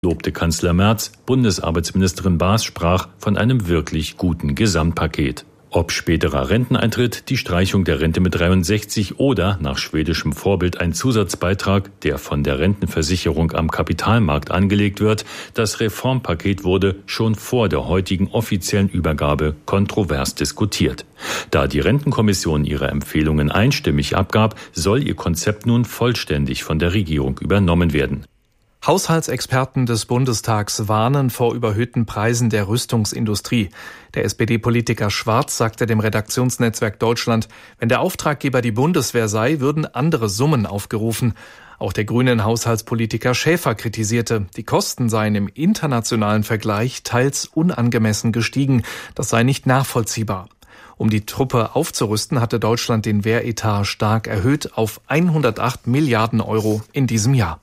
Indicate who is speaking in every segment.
Speaker 1: lobte Kanzler Merz, Bundesarbeitsministerin Baas sprach von einem wirklich guten Gesamtpaket. Ob späterer Renteneintritt, die Streichung der Rente mit 63 oder nach schwedischem Vorbild ein Zusatzbeitrag, der von der Rentenversicherung am Kapitalmarkt angelegt wird, das Reformpaket wurde schon vor der heutigen offiziellen Übergabe kontrovers diskutiert. Da die Rentenkommission ihre Empfehlungen einstimmig abgab, soll ihr Konzept nun vollständig von der Regierung übernommen werden.
Speaker 2: Haushaltsexperten des Bundestags warnen vor überhöhten Preisen der Rüstungsindustrie. Der SPD-Politiker Schwarz sagte dem Redaktionsnetzwerk Deutschland, wenn der Auftraggeber die Bundeswehr sei, würden andere Summen aufgerufen. Auch der grünen Haushaltspolitiker Schäfer kritisierte, die Kosten seien im internationalen Vergleich teils unangemessen gestiegen. Das sei nicht nachvollziehbar. Um die Truppe aufzurüsten, hatte Deutschland den Wehretat stark erhöht auf 108 Milliarden Euro in diesem Jahr.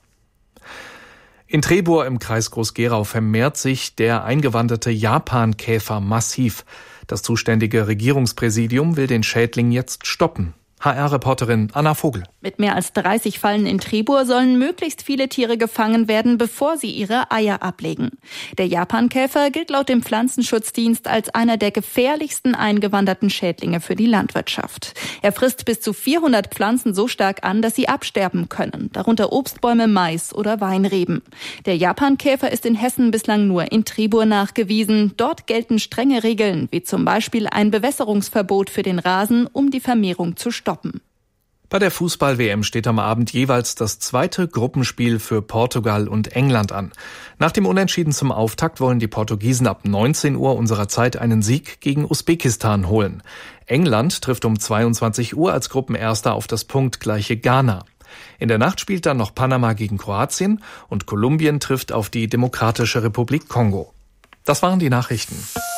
Speaker 2: In Trebur im Kreis Groß-Gerau vermehrt sich der eingewanderte Japankäfer massiv. Das zuständige Regierungspräsidium will den Schädling jetzt stoppen. HR-Reporterin Anna Vogel.
Speaker 3: Mit mehr als 30 Fallen in Trebur sollen möglichst viele Tiere gefangen werden, bevor sie ihre Eier ablegen. Der Japankäfer gilt laut dem Pflanzenschutzdienst als einer der gefährlichsten eingewanderten Schädlinge für die Landwirtschaft. Er frisst bis zu 400 Pflanzen so stark an, dass sie absterben können, darunter Obstbäume, Mais oder Weinreben. Der Japankäfer ist in Hessen bislang nur in Trebur nachgewiesen. Dort gelten strenge Regeln, wie zum Beispiel ein Bewässerungsverbot für den Rasen, um die Vermehrung zu stoppen.
Speaker 2: Bei der Fußball-WM steht am Abend jeweils das zweite Gruppenspiel für Portugal und England an. Nach dem Unentschieden zum Auftakt wollen die Portugiesen ab 19 Uhr unserer Zeit einen Sieg gegen Usbekistan holen. England trifft um 22 Uhr als Gruppenerster auf das punktgleiche Ghana. In der Nacht spielt dann noch Panama gegen Kroatien und Kolumbien trifft auf die Demokratische Republik Kongo. Das waren die Nachrichten.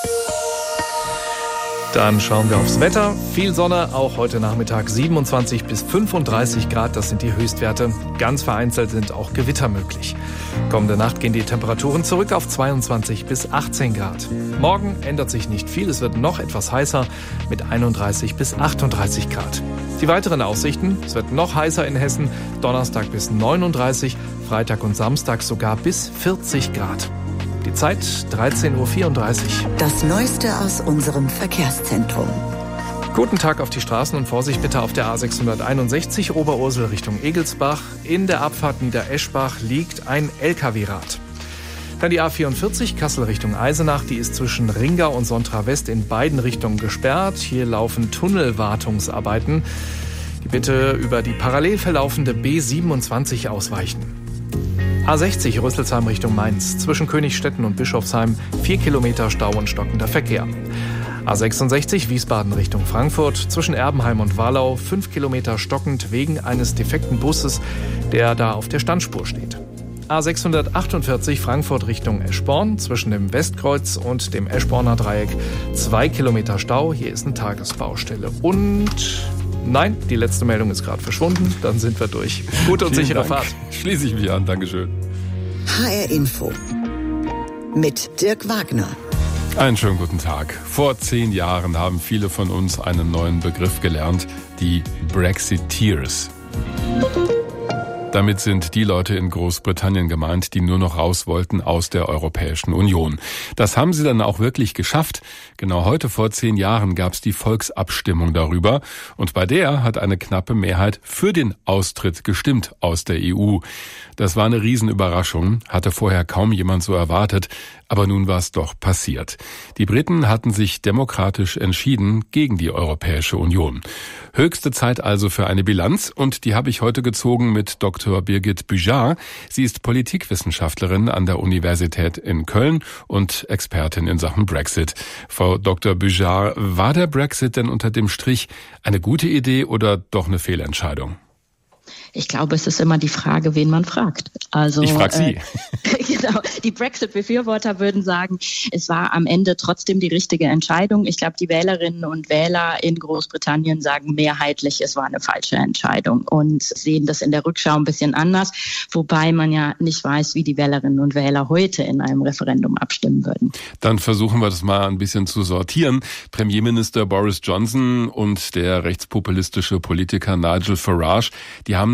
Speaker 2: Dann schauen wir aufs Wetter. Viel Sonne, auch heute Nachmittag 27 bis 35 Grad, das sind die Höchstwerte. Ganz vereinzelt sind auch Gewitter möglich. Kommende Nacht gehen die Temperaturen zurück auf 22 bis 18 Grad. Morgen ändert sich nicht viel, es wird noch etwas heißer mit 31 bis 38 Grad. Die weiteren Aussichten, es wird noch heißer in Hessen, Donnerstag bis 39, Freitag und Samstag sogar bis 40 Grad. Die Zeit 13.34 Uhr.
Speaker 4: Das Neueste aus unserem Verkehrszentrum.
Speaker 2: Guten Tag auf die Straßen und Vorsicht bitte auf der A661 Oberursel Richtung Egelsbach. In der Abfahrt Niedereschbach liegt ein LKW-Rad. Dann die A44 Kassel Richtung Eisenach. Die ist zwischen Ringau und Sontra West in beiden Richtungen gesperrt. Hier laufen Tunnelwartungsarbeiten. Die bitte über die parallel verlaufende B27 ausweichen. A60 Rüsselsheim Richtung Mainz. Zwischen Königstetten und Bischofsheim 4 Kilometer Stau und stockender Verkehr. A66 Wiesbaden Richtung Frankfurt. Zwischen Erbenheim und Warlau 5 Kilometer stockend wegen eines defekten Busses, der da auf der Standspur steht. A648 Frankfurt Richtung Eschborn. Zwischen dem Westkreuz und dem Eschborner Dreieck 2 Kilometer Stau. Hier ist eine Tagesbaustelle. Und nein, die letzte Meldung ist gerade verschwunden. Dann sind wir durch. Gute und sichere Fahrt.
Speaker 5: Schließe ich mich an. Dankeschön.
Speaker 4: HR Info mit Dirk Wagner.
Speaker 5: Einen schönen guten Tag. Vor 10 Jahren haben viele von uns einen neuen Begriff gelernt, die Brexiteers. Damit sind die Leute in Großbritannien gemeint, die nur noch raus wollten aus der Europäischen Union. Das haben sie dann auch wirklich geschafft. Genau heute vor 10 Jahren gab es die Volksabstimmung darüber. Und bei der hat eine knappe Mehrheit für den Austritt gestimmt aus der EU. Das war eine Riesenüberraschung, hatte vorher kaum jemand so erwartet. Aber nun war es doch passiert. Die Briten hatten sich demokratisch entschieden gegen die Europäische Union. Höchste Zeit also für eine Bilanz und die habe ich heute gezogen mit Dr. Birgit Büjar. Sie ist Politikwissenschaftlerin an der Universität in Köln und Expertin in Sachen Brexit. Frau Dr. Büjar, war der Brexit denn unter dem Strich eine gute Idee oder doch eine Fehlentscheidung?
Speaker 6: Ich glaube, es ist immer die Frage, wen man fragt. Also
Speaker 5: ich frage Sie.
Speaker 6: Genau, die Brexit-Befürworter würden sagen, es war am Ende trotzdem die richtige Entscheidung. Ich glaube, die Wählerinnen und Wähler in Großbritannien sagen mehrheitlich, es war eine falsche Entscheidung und sehen das in der Rückschau ein bisschen anders, wobei man ja nicht weiß, wie die Wählerinnen und Wähler heute in einem Referendum abstimmen würden.
Speaker 5: Dann versuchen wir das mal ein bisschen zu sortieren. Premierminister Boris Johnson und der rechtspopulistische Politiker Nigel Farage, die haben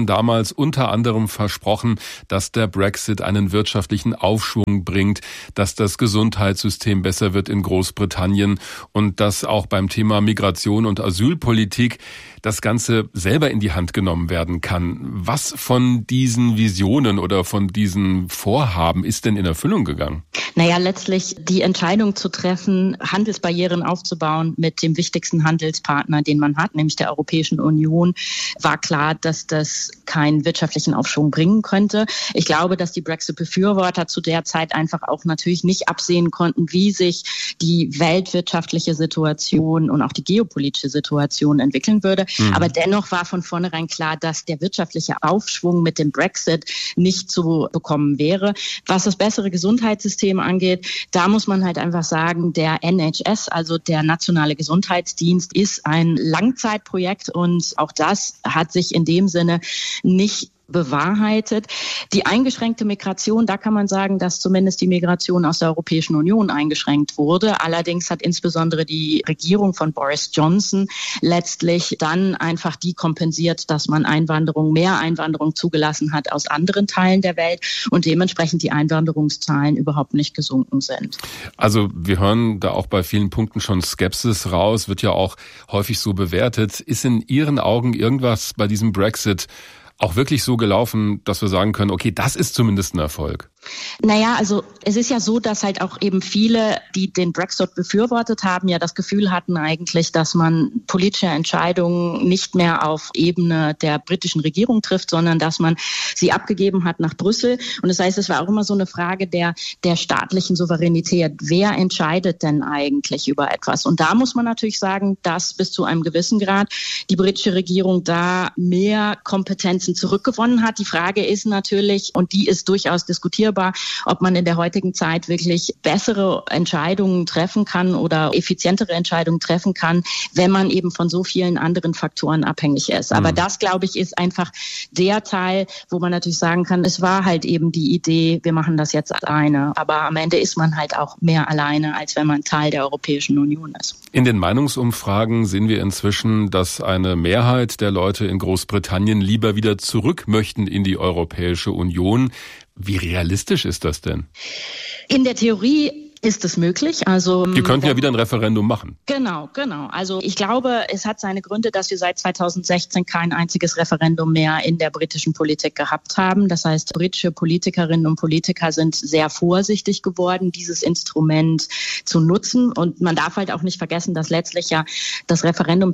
Speaker 5: haben damals unter anderem versprochen, dass der Brexit einen wirtschaftlichen Aufschwung bringt, dass das Gesundheitssystem besser wird in Großbritannien und dass auch beim Thema Migration und Asylpolitik das Ganze selber in die Hand genommen werden kann. Was von diesen Visionen oder von diesen Vorhaben ist denn in Erfüllung gegangen?
Speaker 6: Naja, letztlich die Entscheidung zu treffen, Handelsbarrieren aufzubauen mit dem wichtigsten Handelspartner, den man hat, nämlich der Europäischen Union, war klar, dass das keinen wirtschaftlichen Aufschwung bringen könnte. Ich glaube, dass die Brexit-Befürworter zu der Zeit einfach auch natürlich nicht absehen konnten, wie sich die weltwirtschaftliche Situation und auch die geopolitische Situation entwickeln würde. Aber dennoch war von vornherein klar, dass der wirtschaftliche Aufschwung mit dem Brexit nicht zu bekommen wäre. Was das bessere Gesundheitssystem angeht, da muss man halt einfach sagen, der NHS, also der Nationale Gesundheitsdienst, ist ein Langzeitprojekt und auch das hat sich in dem Sinne nicht bewahrheitet. Die eingeschränkte Migration, da kann man sagen, dass zumindest die Migration aus der Europäischen Union eingeschränkt wurde. Allerdings hat insbesondere die Regierung von Boris Johnson letztlich dann einfach die kompensiert, dass man mehr Einwanderung zugelassen hat aus anderen Teilen der Welt und dementsprechend die Einwanderungszahlen überhaupt nicht gesunken sind.
Speaker 5: Also wir hören da auch bei vielen Punkten schon Skepsis raus, wird ja auch häufig so bewertet. Ist in Ihren Augen irgendwas bei diesem Brexit auch wirklich so gelaufen, dass wir sagen können, okay, das ist zumindest ein Erfolg?
Speaker 6: Naja, also es ist ja so, dass halt auch eben viele, die den Brexit befürwortet haben, ja das Gefühl hatten eigentlich, dass man politische Entscheidungen nicht mehr auf Ebene der britischen Regierung trifft, sondern dass man sie abgegeben hat nach Brüssel. Und das heißt, es war auch immer so eine Frage der staatlichen Souveränität. Wer entscheidet denn eigentlich über etwas? Und da muss man natürlich sagen, dass bis zu einem gewissen Grad die britische Regierung da mehr Kompetenzen zurückgewonnen hat. Die Frage ist natürlich, und die ist durchaus diskutierbar, ob man in der heutigen Zeit wirklich bessere Entscheidungen treffen kann oder effizientere Entscheidungen treffen kann, wenn man eben von so vielen anderen Faktoren abhängig ist. Aber das, glaube ich, ist einfach der Teil, wo man natürlich sagen kann, es war halt eben die Idee, wir machen das jetzt alleine. Aber am Ende ist man halt auch mehr alleine, als wenn man Teil der Europäischen Union ist.
Speaker 5: In den Meinungsumfragen sehen wir inzwischen, dass eine Mehrheit der Leute in Großbritannien lieber wieder zurück möchten in die Europäische Union. Wie realistisch ist das denn?
Speaker 6: In der Theorie ist es möglich. Also
Speaker 5: die könnten ja wieder ein Referendum machen.
Speaker 6: Genau. Also ich glaube, es hat seine Gründe, dass wir seit 2016 kein einziges Referendum mehr in der britischen Politik gehabt haben. Das heißt, britische Politikerinnen und Politiker sind sehr vorsichtig geworden, dieses Instrument zu nutzen. Und man darf halt auch nicht vergessen, dass letztlich ja das Referendum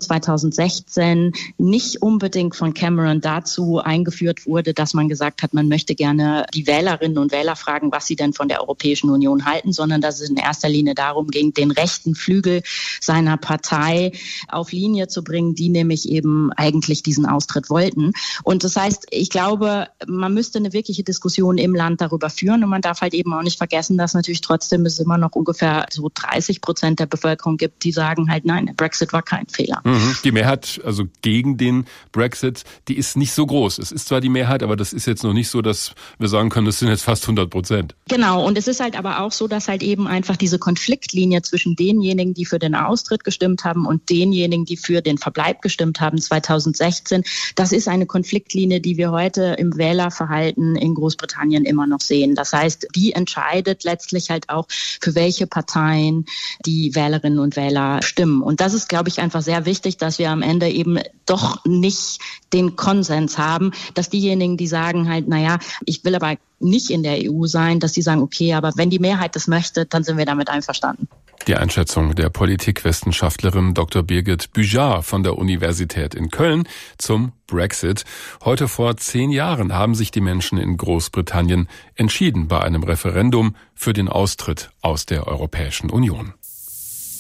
Speaker 6: 2016 nicht unbedingt von Cameron dazu eingeführt wurde, dass man gesagt hat, man möchte gerne die Wählerinnen und Wähler fragen, was sie denn von der Europäischen Union halten, sondern dass es in erster Linie darum ging, den rechten Flügel seiner Partei auf Linie zu bringen, die nämlich eben eigentlich diesen Austritt wollten. Und das heißt, ich glaube, man müsste eine wirkliche Diskussion im Land darüber führen und man darf halt eben auch nicht vergessen, dass natürlich trotzdem es immer noch ungefähr so 30% der Bevölkerung gibt, die sagen halt, nein, der Brexit war kein Fehler.
Speaker 5: Die Mehrheit, also gegen den Brexit, die ist nicht so groß. Es ist zwar die Mehrheit, aber das ist jetzt noch nicht so, dass wir sagen können, das sind jetzt fast 100%.
Speaker 6: Genau, und es ist halt aber auch so, dass halt eben einfach diese Konfliktlinie zwischen denjenigen, die für den Austritt gestimmt haben und denjenigen, die für den Verbleib gestimmt haben 2016, das ist eine Konfliktlinie, die wir heute im Wählerverhalten in Großbritannien immer noch sehen. Das heißt, die entscheidet letztlich halt auch, für welche Parteien die Wählerinnen und Wähler stimmen. Und das ist, glaube ich, einfach sehr wichtig, dass wir am Ende eben doch nicht den Konsens haben, dass diejenigen, die sagen halt, naja, ich will aber nicht in der EU sein, dass die sagen, okay, aber wenn die Mehrheit das möchte, dann sind wir damit einverstanden.
Speaker 5: Die Einschätzung der Politikwissenschaftlerin Dr. Birgit Büjar von der Universität in Köln zum Brexit. Heute vor 10 Jahren haben sich die Menschen in Großbritannien entschieden bei einem Referendum für den Austritt aus der Europäischen Union.